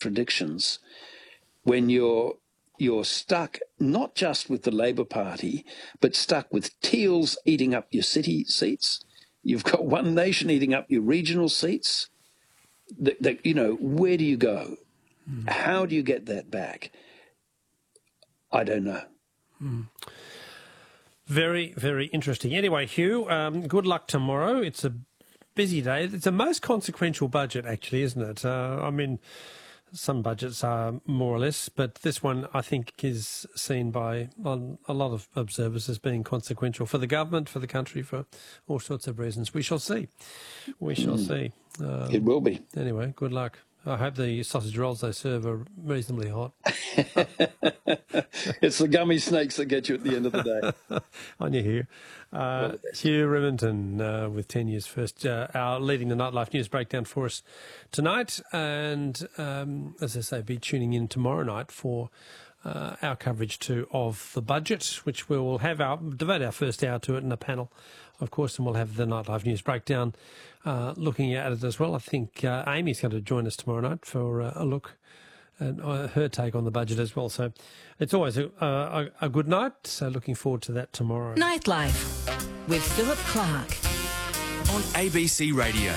contradictions when you're stuck not just with the Labor Party, but stuck with Teals eating up your city seats. You've got One Nation eating up your regional seats. Where do you go? How do you get that back? I don't know. Very, very interesting. Anyway, Hugh, good luck tomorrow. It's a busy day. It's the most consequential budget, actually, isn't it? I mean, some budgets are more or less, but this one, I think, is seen by a lot of observers as being consequential for the government, for the country, for all sorts of reasons. We shall see. We shall see. It will be. Anyway, good luck. I hope the sausage rolls they serve are reasonably hot. It's the gummy snakes that get you at the end of the day. On you, Hugh. Hugh Remington with 10 Years First, leading the Nightlife News Breakdown for us tonight. And, as I say, be tuning in tomorrow night for our coverage too of the budget, which we will have devote our first hour to it in a panel, of course, and we'll have the Nightlife News Breakdown looking at it as well. I think Amy's going to join us tomorrow night for a look and her take on the budget as well. So it's always a good night. So looking forward to that tomorrow. Nightlife with Philip Clark on ABC Radio.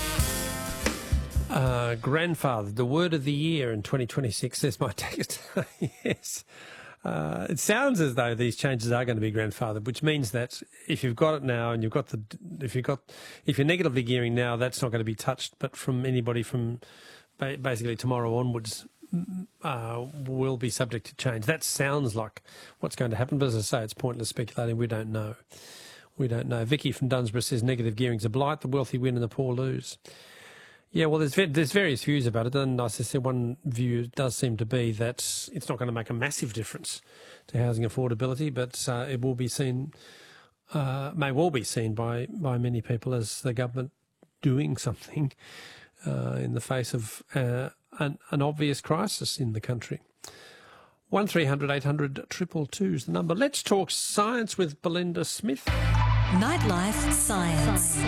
Grandfather, the word of the year in 2026. There's my text. Yes. It sounds as though these changes are going to be grandfathered, which means that if you've got it now and if you're negatively gearing now, that's not going to be touched. But from anybody from basically tomorrow onwards, will be subject to change. That sounds like what's going to happen. But as I say, it's pointless speculating. We don't know. Vicky from Dunsborough says negative gearing's a blight. The wealthy win and the poor lose. Yeah, well, there's various views about it, and as I said, one view does seem to be that it's not going to make a massive difference to housing affordability, but it will be seen, may well be seen by many people as the government doing something in the face of an obvious crisis in the country. 1300 800 222 is the number. Let's talk science with Belinda Smith. Nightlife Science.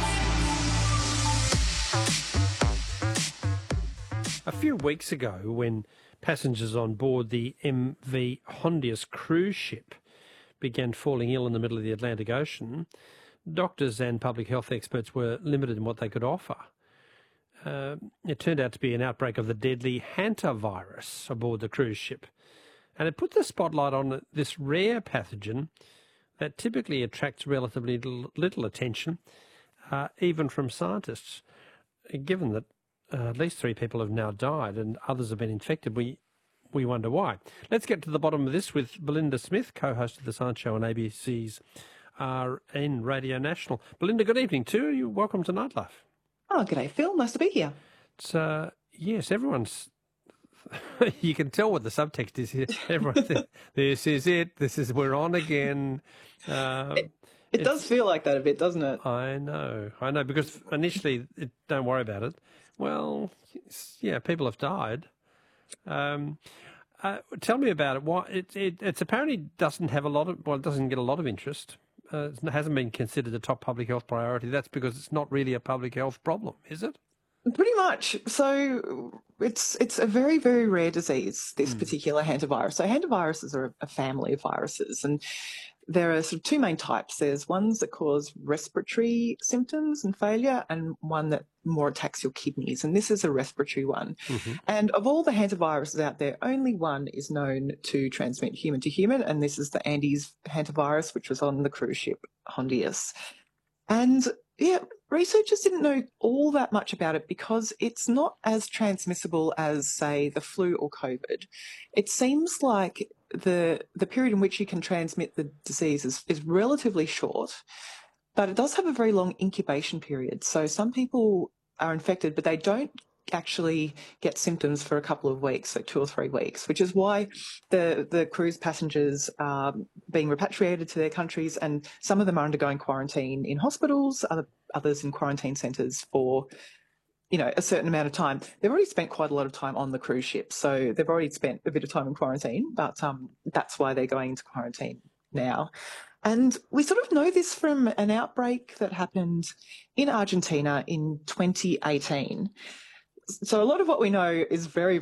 A few weeks ago, when passengers on board the MV Hondius cruise ship began falling ill in the middle of the Atlantic Ocean, doctors and public health experts were limited in what they could offer. It turned out to be an outbreak of the deadly hantavirus aboard the cruise ship, and it put the spotlight on this rare pathogen that typically attracts relatively little attention, even from scientists. Given that at least 3 people have now died and others have been infected, we wonder why. Let's get to the bottom of this with Belinda Smith, co-host of The Science Show on ABC's RN Radio National. Belinda, good evening to you. Welcome to Nightlife. Oh, g'day, Phil. Nice to be here. It's, yes, everyone's... you can tell what the subtext is here. Everyone, this is it. We're on again. It does feel like that a bit, doesn't it? I know, because initially, don't worry about it. Well, yeah, people have died. Tell me about it. Why it's apparently doesn't have it doesn't get a lot of interest. It hasn't been considered a top public health priority. That's because it's not really a public health problem, is it? Pretty much. So it's a very, very rare disease, this particular hantavirus. So hantaviruses are a family of viruses, and there are sort of 2 main types. There's ones that cause respiratory symptoms and failure, and one that more attacks your kidneys, and this is a respiratory one. Mm-hmm. And of all the hantaviruses out there, only one is known to transmit human to human, and this is the Andes hantavirus, which was on the cruise ship Hondius. And yeah, researchers didn't know all that much about it because it's not as transmissible as, say, the flu or COVID. It seems like the period in which you can transmit the disease is relatively short, but it does have a very long incubation period. So some people are infected, but they don't actually get symptoms for a couple of weeks, so 2 or 3 weeks, which is why the cruise passengers are being repatriated to their countries, and some of them are undergoing quarantine in hospitals, others in quarantine centres for, a certain amount of time. They've already spent quite a lot of time on the cruise ship, so they've already spent a bit of time in quarantine, but that's why they're going into quarantine now. And we sort of know this from an outbreak that happened in Argentina in 2018. So a lot of what we know is very,